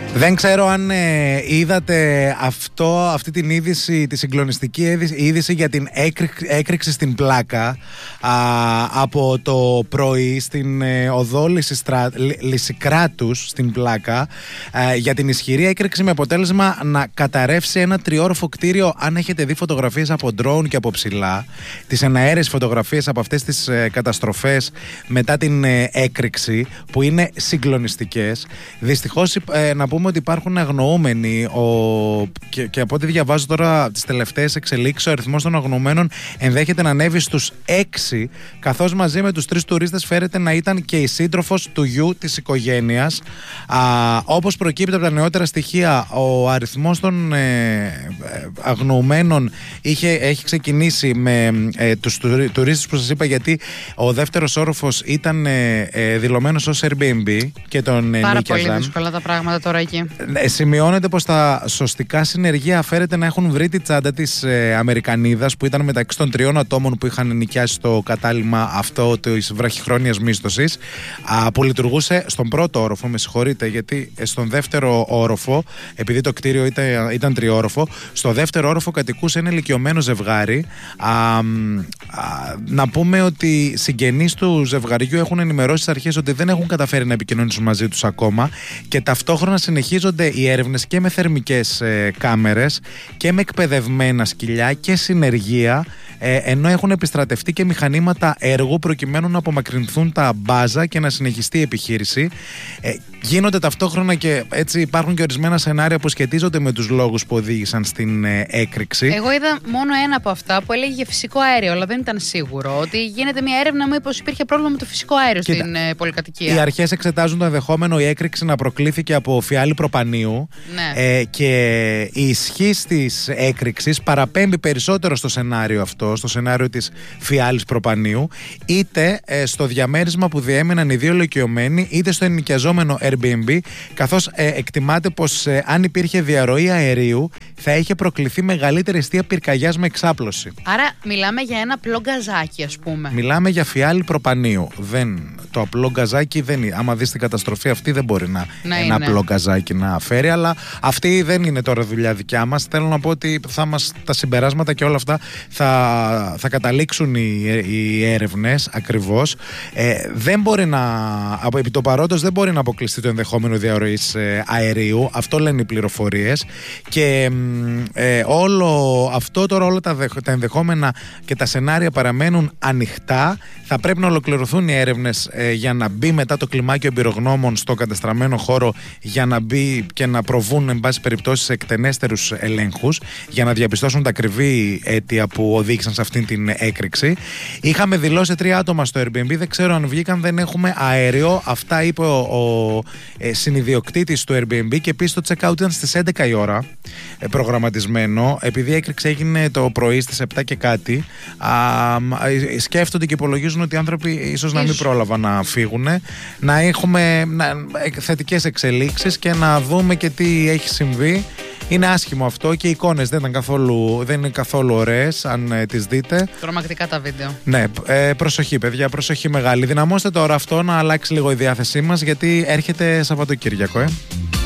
Δεν ξέρω αν είδατε αυτή την είδηση, τη συγκλονιστική είδηση για την έκρηξη στην Πλάκα από το πρωί στην οδό Λυσικράτους στην Πλάκα, για την ισχυρή έκρηξη με αποτέλεσμα να καταρρεύσει ένα τριόροφο κτίριο. Αν έχετε δει φωτογραφίες από ντρόουν και από ψηλά, τις εναέρειες φωτογραφίες από αυτές τις καταστροφές μετά την έκρηξη, που είναι συγκλονιστικές. Δυστυχώς να πούμε ότι υπάρχουν αγνοούμενοι και από ό,τι διαβάζω τώρα τις τελευταίες εξελίξεις, ο αριθμός των αγνοωμένων ενδέχεται να ανέβει στους 6, καθώς μαζί με τους 3 τουρίστες φέρεται να ήταν και η σύντροφος του γιου της οικογένειας. Όπως προκύπτει από τα νεότερα στοιχεία, ο αριθμός των αγνοωμένων έχει ξεκινήσει με τους τουρίστες που σας είπα, γιατί ο δεύτερος όροφος ήταν δηλωμένος ως Airbnb και τον νίκιαζαν. Πάρα πολύ δύσκολα τα πράγματα τώρα εκεί. Σημειώνεται πως τα σωστικά συνεργεία φέρεται να έχουν βρει τη τσάντα της Αμερικανίδας, που ήταν μεταξύ των 3 ατόμων που είχαν νοικιάσει το κατάλημα αυτό της βραχυχρόνιας μίσθωσης, που λειτουργούσε στον πρώτο όροφο. Με συγχωρείτε, γιατί στον δεύτερο όροφο, επειδή το κτίριο ήταν τριόροφο, στο δεύτερο όροφο κατοικούσε ένα ηλικιωμένο ζευγάρι. Να πούμε ότι συγγενείς του ζευγαριού έχουν ενημερώσει στις αρχές ότι δεν έχουν καταφέρει να επικοινωνήσουν μαζί τους ακόμα, και ταυτόχρονα συνεχίζονται οι έρευνες και με θερμικές κάμερες και με εκπαιδευμένα σκυλιά και συνεργεία, ενώ έχουν επιστρατευτεί και μηχανήματα έργου προκειμένου να απομακρυνθούν τα μπάζα και να συνεχιστεί η επιχείρηση. Γίνονται ταυτόχρονα και έτσι υπάρχουν και ορισμένα σενάρια που σχετίζονται με τους λόγους που οδήγησαν στην έκρηξη. Εγώ είδα μόνο ένα από αυτά που έλεγε για φυσικό αέριο, αλλά δεν ήταν σίγουρο. Ότι γίνεται μια έρευνα μήπως υπήρχε πρόβλημα με το φυσικό αέριο στην πολυκατοικία. Οι αρχές εξετάζουν το ενδεχόμενο η έκρηξη να προκλήθηκε από φιάλη προπανίου. Ναι. Και η ισχύς της έκρηξης παραπέμπει περισσότερο στο σενάριο αυτό, στο σενάριο της φιάλης προπανίου, είτε στο διαμέρισμα που διέμεναν οι 2 ηλικιωμένοι, είτε στο ενοικιαζόμενο Airbnb, καθώς εκτιμάται πως αν υπήρχε διαρροή αερίου θα είχε προκληθεί μεγαλύτερη εστία πυρκαγιάς με εξάπλωση. Άρα μιλάμε για ένα απλό γκαζάκι, ας πούμε. Μιλάμε για φιάλη προπανίου. Το απλό γκαζάκι δεν είναι. Άμα δεις την καταστροφή αυτή, δεν μπορεί ένα απλό γκαζάκι να φέρει, αλλά αυτή δεν είναι τώρα δουλειά δικιά μας. Θέλω να πω ότι τα συμπεράσματα και όλα αυτά θα καταλήξουν οι έρευνες ακριβώς. Δεν μπορεί επί το παρόντος δεν μπορεί να αποκλειστεί το ενδεχόμενο διαρροής αερίου. Αυτό λένε οι πληροφορίες. Και όλο αυτό τώρα, όλα τα ενδεχόμενα και τα σενάρια παραμένουν ανοιχτά. Θα πρέπει να ολοκληρωθούν οι έρευνες για να μπει μετά το κλιμάκιο εμπειρογνώμων στο κατεστραμμένο χώρο, για να μπει και να προβούν εν πάση περιπτώσει σε εκτενέστερους ελέγχους, για να διαπιστώσουν τα ακριβή αίτια που οδήγησαν σε αυτήν την έκρηξη. Είχαμε δηλώσει 3 άτομα στο Airbnb, δεν ξέρω αν βγήκαν, δεν έχουμε αέριο. Αυτά είπε ο συνιδιοκτήτης του Airbnb, και επίσης το check-out ήταν στις 11 η ώρα προγραμματισμένο. Επειδή η έκρηξη έγινε το πρωί στις 7 και κάτι, σκέφτονται και υπολογίζουν ότι οι άνθρωποι ίσως να μην πρόλαβαν να φύγουν, να έχουμε θετικές εξελίξεις και να δούμε και τι έχει συμβεί. Είναι άσχημο αυτό, και οι εικόνες δεν είναι καθόλου ωραίες, αν τις δείτε. Τρομακτικά τα βίντεο. Ναι, προσοχή παιδιά, προσοχή μεγάλη. Δυναμώστε τώρα αυτό να αλλάξει λίγο η διάθεσή μας, γιατί έρχεται Σαββατοκύριακο.